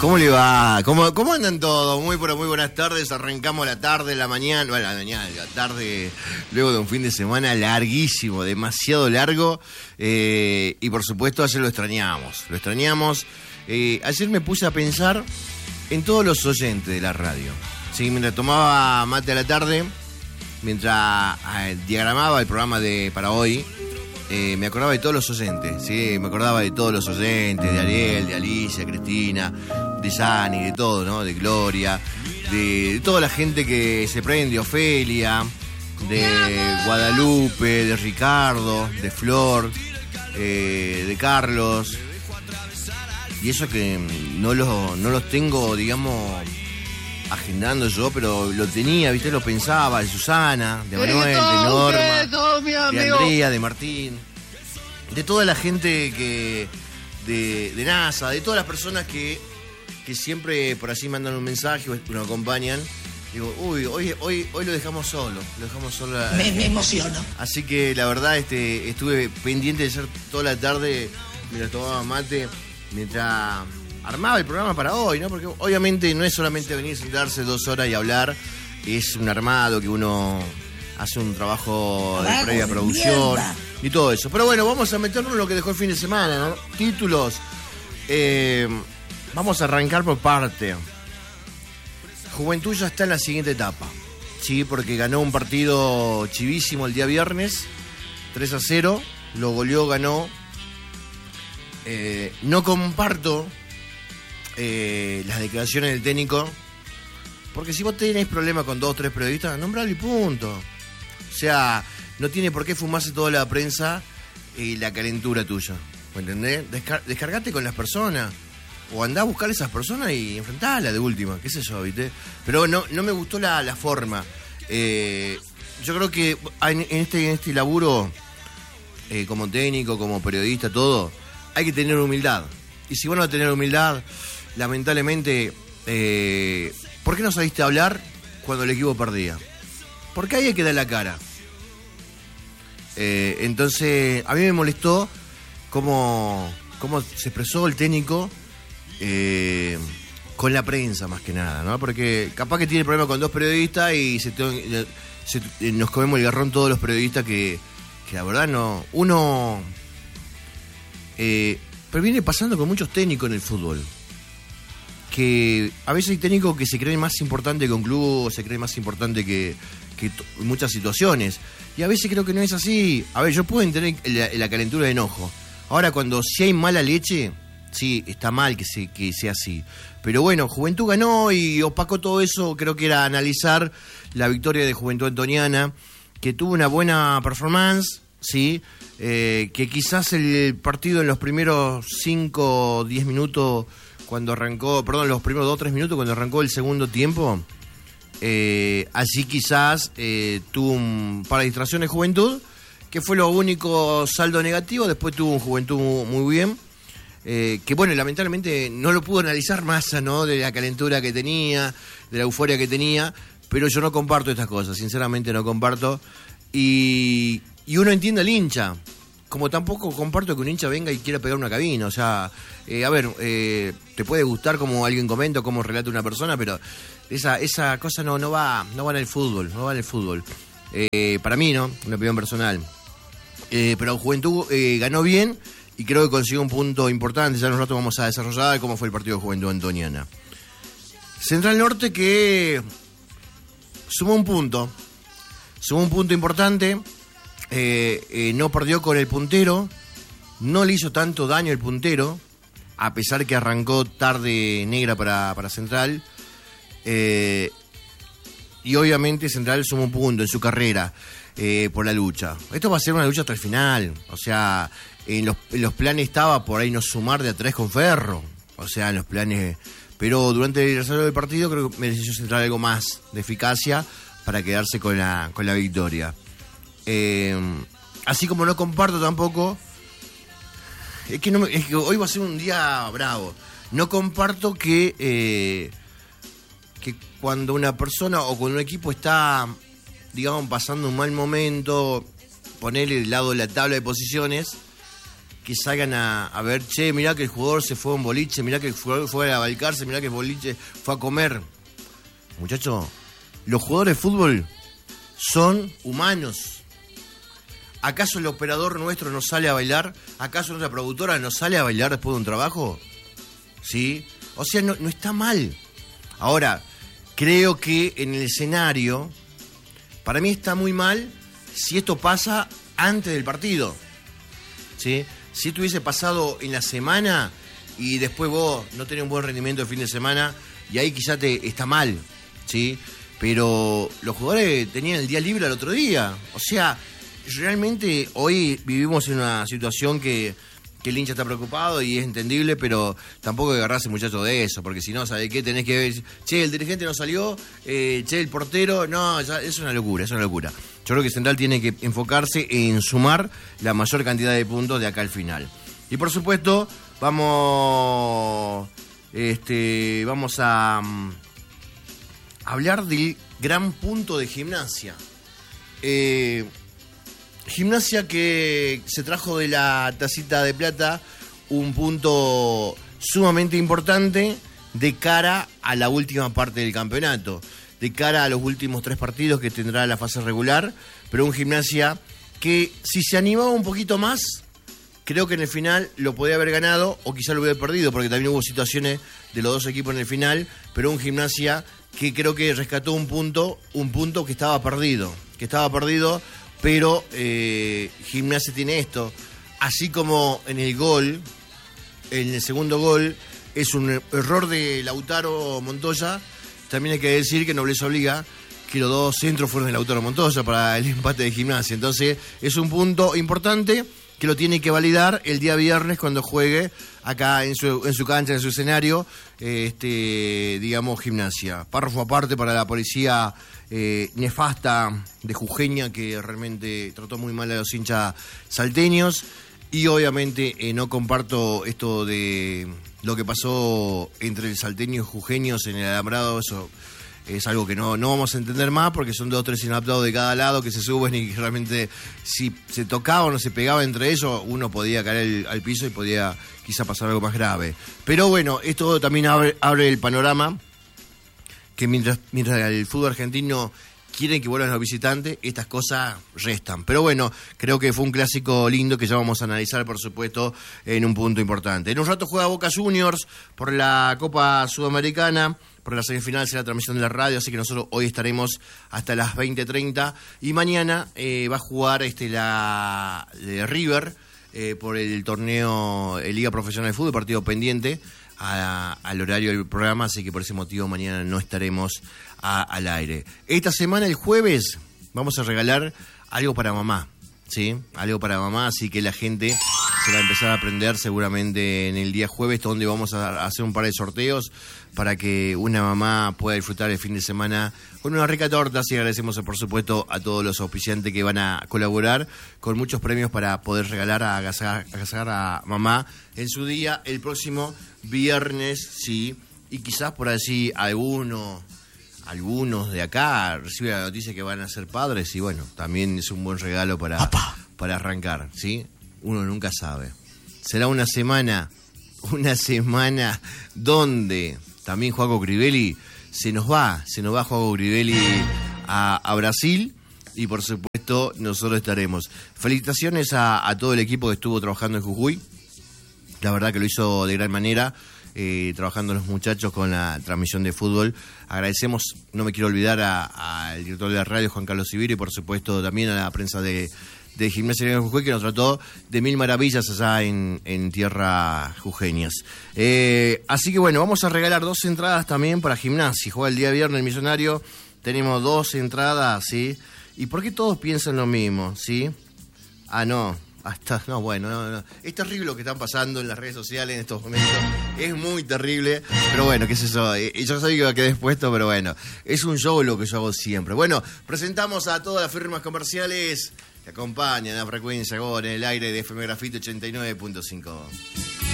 ¿Cómo le va? ¿Cómo andan todos? Muy buenas tardes. Arrancamos la tarde, la mañana, bueno, la tarde, luego de un fin de semana larguísimo, demasiado largo. Y por supuesto, ayer lo extrañamos. Ayer me puse a pensar en todos los oyentes de la radio. Sí, mientras tomaba mate a la tarde, mientras diagramaba el programa para hoy, me acordaba de todos los oyentes, ¿sí? Me acordaba de todos los oyentes, de Ariel, de Alicia, Cristina, de Yanni, de todo, ¿no? De Gloria, de toda la gente que se prende, Ofelia, de Guadalupe, de Ricardo, de Flor, de Carlos. Y eso que no los tengo, digamos, agendando yo, pero lo tenía, ¿viste? Lo pensaba, de Susana, de Manuel, de Norma, de Andrea, de Martín, de toda la gente de NASA, de todas las personas que siempre por así mandan un mensaje o nos acompañan. Digo, hoy lo dejamos solo. Me emociono. Así que la verdad estuve pendiente de hacer toda la tarde mientras tomaba mate, mientras armaba el programa para hoy, ¿no? Porque obviamente no es solamente venir, sentarse 2 horas y hablar, es un armado que uno hace un trabajo de previa producción y todo eso. Pero bueno, vamos a meternos en lo que dejó el fin de semana, ¿no? Títulos. Vamos a arrancar por parte. Juventud ya está en la siguiente etapa, sí, porque ganó un partido chivísimo el día viernes, 3-0, lo goleó, ganó. No comparto las declaraciones del técnico, porque si vos tenés problema con 2 o 3 periodistas, nombralo y punto. O sea, no tiene por qué fumarse toda la prensa y la calentura tuya, ¿me entendés? Descargate con las personas, o andá a buscar a esas personas y enfrentala de última, qué sé yo, ¿viste? Pero no me gustó la forma. Yo creo que en este laburo, como técnico, como periodista, todo, hay que tener humildad. Y si vos no tenés humildad, lamentablemente, ¿por qué no saliste a hablar cuando el equipo perdía? Porque ahí hay que dar la cara. Entonces, a mí me molestó cómo se expresó el técnico con la prensa, más que nada, ¿no? Porque capaz que tiene problema con 2 periodistas y nos comemos el garrón todos los periodistas que la verdad no... Uno... pero viene pasando con muchos técnicos en el fútbol, que a veces hay técnicos que se creen más importante que un club, o se creen más importante que muchas situaciones, y a veces creo que no es así. A ver, yo puedo entender la calentura de enojo. Ahora, cuando si hay mala leche, sí, está mal que sea así, pero bueno, Juventud ganó y opacó todo eso. Creo que era analizar la victoria de Juventud Antoniana, que tuvo una buena performance, sí, que quizás el partido en los primeros 5 o 10 minutos cuando arrancó, perdón, los primeros 2 o 3 minutos cuando arrancó el segundo tiempo, así quizás tuvo un par de distracciones Juventud, que fue lo único saldo negativo. Después tuvo un Juventud muy bien, que bueno, lamentablemente no lo pudo analizar Massa, ¿no? De la calentura que tenía, de la euforia que tenía, pero yo no comparto estas cosas, sinceramente no comparto. Y uno entiende al hincha, como tampoco comparto que un hincha venga y quiera pegar una cabina. O sea, a ver, te puede gustar como alguien comenta, como relata una persona, pero esa cosa no va en el fútbol, para mí, ¿no? Una opinión personal. Pero Juventud ganó bien y creo que consiguió un punto importante. Ya en un rato vamos a desarrollar cómo fue el partido de Juventud Antoniana. Central Norte, que sumó un punto importante. No perdió con el puntero, no le hizo tanto daño el puntero, a pesar que arrancó tarde negra para Central, y obviamente Central sumó un punto en su carrera por la lucha. Esto va a ser una lucha hasta el final. O sea, en los planes estaba por ahí no sumar de a 3 con Ferro, o sea, en los planes, pero durante el desarrollo del partido creo que mereció Central algo más de eficacia para quedarse con la victoria. Así como no comparto tampoco, es que hoy va a ser un día bravo. No comparto que cuando una persona o cuando un equipo está, digamos, pasando un mal momento, ponerle el lado de la tabla de posiciones, que salgan a ver, che, mirá que el jugador se fue a un boliche, mirá que el jugador fue a balcarse, mirá que el boliche fue a comer. Muchachos, los jugadores de fútbol son humanos. ¿Acaso el operador nuestro no sale a bailar? ¿Acaso nuestra productora no sale a bailar después de un trabajo? ¿Sí? O sea, no está mal. Ahora, creo que en el escenario, para mí está muy mal si esto pasa antes del partido. ¿Sí? Si esto hubiese pasado en la semana y después vos no tenés un buen rendimiento el fin de semana, y ahí quizá te está mal, ¿sí? Pero los jugadores tenían el día libre al otro día. O sea, realmente hoy vivimos en una situación que el hincha está preocupado y es entendible, pero tampoco hay que agarrarse, muchachos, de eso, porque si no, ¿sabes qué? Tenés que ver, che, el dirigente no salió, che, el portero, no, ya, es una locura, es una locura. Yo creo que Central tiene que enfocarse en sumar la mayor cantidad de puntos de acá al final. Y por supuesto, vamos a hablar del gran punto de Gimnasia. Gimnasia que se trajo de la tacita de plata un punto sumamente importante de cara a la última parte del campeonato, de cara a los últimos 3 partidos que tendrá la fase regular, pero un Gimnasia que si se animaba un poquito más, creo que en el final lo podía haber ganado o quizá lo hubiera perdido, porque también hubo situaciones de los dos equipos en el final, pero un Gimnasia que creo que rescató un punto que estaba perdido, pero Gimnasia tiene esto, así como en el segundo gol, es un error de Lautaro Montoya, también hay que decir que Nobleza obliga que los 2 centros fueron de Lautaro Montoya para el empate de Gimnasia, entonces es un punto importante que lo tiene que validar el día viernes cuando juegue acá en su cancha, en su escenario, digamos, Gimnasia. Párrafo aparte para la policía nefasta de Jujeña, que realmente trató muy mal a los hinchas salteños. Y obviamente no comparto esto de lo que pasó entre el salteño y jujeños en el alambrado. Eso es algo que no vamos a entender más, porque son 2 o 3 inadaptados de cada lado que se suben y que realmente si se tocaban o se pegaba entre ellos, uno podía caer al piso y podía quizá pasar algo más grave. Pero bueno, esto también abre el panorama que mientras el fútbol argentino quieren que vuelvan los visitantes, estas cosas restan. Pero bueno, creo que fue un clásico lindo que ya vamos a analizar, por supuesto, en un punto importante. En un rato juega Boca Juniors por la Copa Sudamericana. Por la semifinal será la transmisión de la radio, así que nosotros hoy estaremos hasta las 20:30. Y mañana va a jugar la de River por el torneo Liga Profesional de Fútbol, partido pendiente al horario del programa, así que por ese motivo mañana no estaremos al aire. Esta semana, el jueves, vamos a regalar algo para mamá, ¿sí? Algo para mamá, así que la gente se va a empezar a aprender seguramente en el día jueves, donde vamos a hacer un par de sorteos para que una mamá pueda disfrutar el fin de semana con una rica torta. Así agradecemos, por supuesto, a todos los auspiciantes que van a colaborar con muchos premios para poder regalar a agasajar a mamá en su día el próximo viernes, sí. Y quizás por así algunos de acá reciben la noticia que van a ser padres, y bueno, también es un buen regalo para arrancar, ¿sí? Uno nunca sabe. Será una semana donde también Joaco Crivelli se nos va Joaco Crivelli a Brasil, y por supuesto nosotros estaremos. Felicitaciones a todo el equipo que estuvo trabajando en Jujuy, la verdad que lo hizo de gran manera, trabajando los muchachos con la transmisión de fútbol. Agradecemos, no me quiero olvidar al director de la radio, Juan Carlos Sibiri, y por supuesto también a la prensa de Gimnasia de Jujuy, que nos trató de mil maravillas allá en tierra jujeñas. Así que bueno, vamos a regalar 2 entradas también para Gimnasia. Juega el día viernes el Millonario, tenemos 2 entradas, ¿sí? ¿Y por qué todos piensan lo mismo, sí? No. No. Es terrible lo que están pasando en las redes sociales en estos momentos. Es muy terrible. Pero bueno, ¿qué es eso? Yo sabía que iba a quedar expuesto, pero bueno. Es un show lo que yo hago siempre. Bueno, presentamos a todas las firmas comerciales que acompañan a Frecuencia Go en el aire de FM Grafito 89.5.